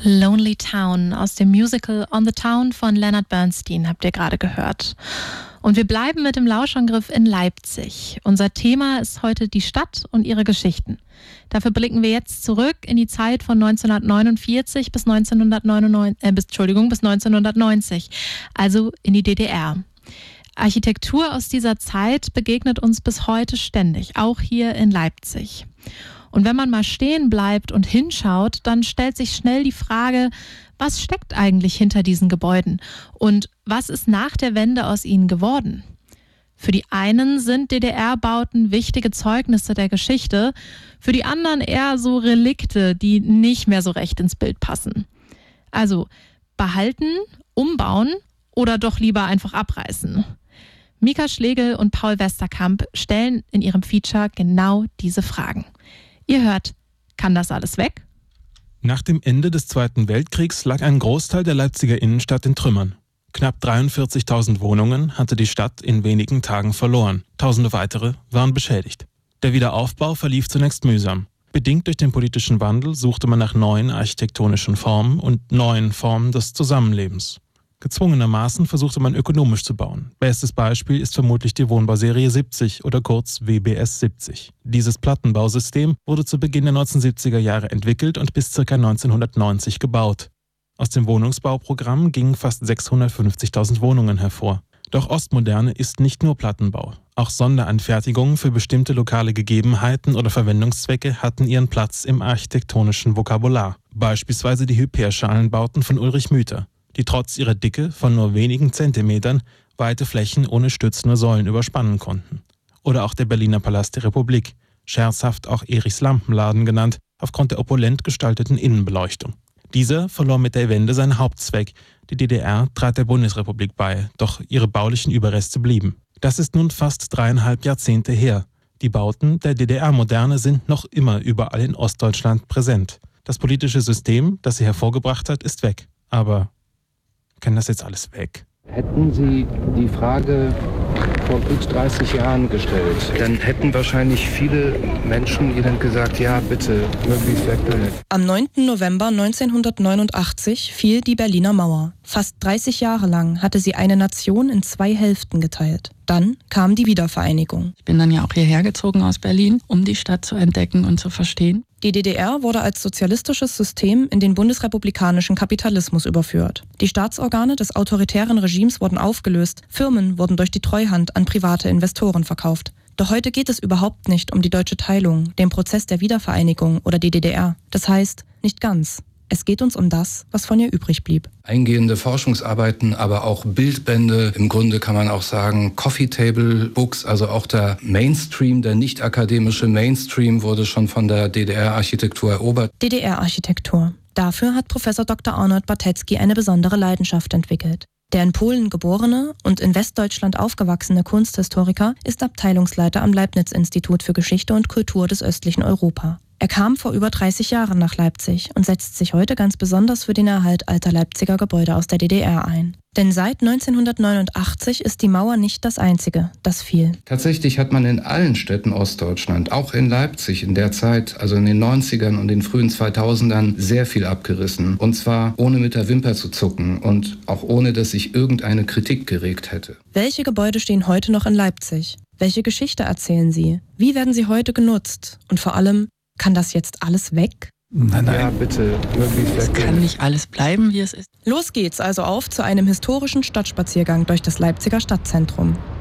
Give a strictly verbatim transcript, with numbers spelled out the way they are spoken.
Lonely Town aus dem Musical On the Town von Leonard Bernstein habt ihr gerade gehört. Und wir bleiben mit dem Lauschangriff in Leipzig. Unser Thema ist heute die Stadt und ihre Geschichten. Dafür blicken wir jetzt zurück in die Zeit von neunzehnhundertneunundvierzig bis neunzehnhundertneunundneunzig, äh, bis, Entschuldigung, bis neunzehnhundertneunzig, also in die D D R. Architektur aus dieser Zeit begegnet uns bis heute ständig, auch hier in Leipzig. Und wenn man mal stehen bleibt und hinschaut, dann stellt sich schnell die Frage, was steckt eigentlich hinter diesen Gebäuden und was ist nach der Wende aus ihnen geworden? Für die einen sind D D R-Bauten wichtige Zeugnisse der Geschichte, für die anderen eher so Relikte, die nicht mehr so recht ins Bild passen. Also behalten, umbauen oder doch lieber einfach abreißen? Mika Schlegel und Paul Westerkamp stellen in ihrem Feature genau diese Fragen. Ihr hört, kann das alles weg? Nach dem Ende des Zweiten Weltkriegs lag ein Großteil der Leipziger Innenstadt in Trümmern. Knapp dreiundvierzigtausend Wohnungen hatte die Stadt in wenigen Tagen verloren. Tausende weitere waren beschädigt. Der Wiederaufbau verlief zunächst mühsam. Bedingt durch den politischen Wandel suchte man nach neuen architektonischen Formen und neuen Formen des Zusammenlebens. Gezwungenermaßen versuchte man ökonomisch zu bauen. Bestes Beispiel ist vermutlich die Wohnbauserie siebzig oder kurz W B S siebzig. Dieses Plattenbausystem wurde zu Beginn der neunzehnhundertsiebziger Jahre entwickelt und bis ca. neunzehnhundertneunzig gebaut. Aus dem Wohnungsbauprogramm gingen fast sechshundertfünfzigtausend Wohnungen hervor. Doch Ostmoderne ist nicht nur Plattenbau. Auch Sonderanfertigungen für bestimmte lokale Gegebenheiten oder Verwendungszwecke hatten ihren Platz im architektonischen Vokabular. Beispielsweise die Hyperschalenbauten von Ulrich Müther, die trotz ihrer Dicke von nur wenigen Zentimetern weite Flächen ohne stützende Säulen überspannen konnten. Oder auch der Berliner Palast der Republik, scherzhaft auch Erichs Lampenladen genannt, aufgrund der opulent gestalteten Innenbeleuchtung. Dieser verlor mit der Wende seinen Hauptzweck. Die D D R trat der Bundesrepublik bei, doch ihre baulichen Überreste blieben. Das ist nun fast dreieinhalb Jahrzehnte her. Die Bauten der D D R-Moderne sind noch immer überall in Ostdeutschland präsent. Das politische System, das sie hervorgebracht hat, ist weg. Aber kann das jetzt alles weg? Hätten Sie die Frage vor gut dreißig Jahren gestellt, dann hätten wahrscheinlich viele Menschen Ihnen gesagt, ja bitte, möglichst weg damit. Am neunten November neunzehnhundertneunundachtzig fiel die Berliner Mauer. Fast dreißig Jahre lang hatte sie eine Nation in zwei Hälften geteilt. Dann kam die Wiedervereinigung. Ich bin dann ja auch hierher gezogen aus Berlin, um die Stadt zu entdecken und zu verstehen. Die D D R wurde als sozialistisches System in den bundesrepublikanischen Kapitalismus überführt. Die Staatsorgane des autoritären Regimes wurden aufgelöst, Firmen wurden durch die Treuhand an private Investoren verkauft. Doch heute geht es überhaupt nicht um die deutsche Teilung, den Prozess der Wiedervereinigung oder die D D R. Das heißt, nicht ganz. Es geht uns um das, was von ihr übrig blieb. Eingehende Forschungsarbeiten, aber auch Bildbände, im Grunde kann man auch sagen Coffee Table Books, also auch der Mainstream, der nicht akademische Mainstream wurde schon von der D D R-Architektur erobert. D D R-Architektur. Dafür hat Professor Doktor Arnold Bartecki eine besondere Leidenschaft entwickelt. Der in Polen geborene und in Westdeutschland aufgewachsene Kunsthistoriker ist Abteilungsleiter am Leibniz-Institut für Geschichte und Kultur des östlichen Europa. Er kam vor über dreißig Jahren nach Leipzig und setzt sich heute ganz besonders für den Erhalt alter Leipziger Gebäude aus der D D R ein. Denn seit neunzehnhundertneunundachtzig ist die Mauer nicht das einzige, das fiel. Tatsächlich hat man in allen Städten Ostdeutschland, auch in Leipzig in der Zeit, also in den neunzigern und den frühen zweitausendern, sehr viel abgerissen. Und zwar ohne mit der Wimper zu zucken und auch ohne, dass sich irgendeine Kritik geregt hätte. Welche Gebäude stehen heute noch in Leipzig? Welche Geschichte erzählen sie? Wie werden sie heute genutzt? Und vor allem, kann das jetzt alles weg? Nein, nein. Ja, bitte, möglichst weg. Es kann nicht alles bleiben, wie es ist. Los geht's also auf zu einem historischen Stadtspaziergang durch das Leipziger Stadtzentrum.